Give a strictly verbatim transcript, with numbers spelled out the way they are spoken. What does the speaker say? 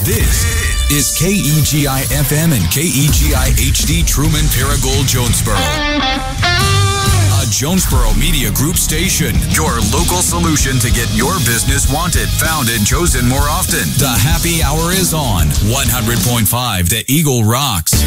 This is K E G I F M and K E G I H D Truman Paragould Jonesboro. A Jonesboro Media Group station. Your local solution to get your business wanted, found, and chosen more often. The happy hour is on. one hundred point five The Eagle rocks.